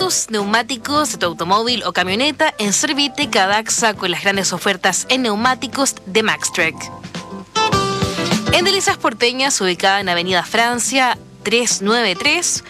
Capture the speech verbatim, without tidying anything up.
tus neumáticos de tu automóvil o camioneta en Serviteca Daxa con las grandes ofertas en neumáticos de Maxtrek. En Delicias Porteñas, ubicada en Avenida Francia trescientos noventa y tres,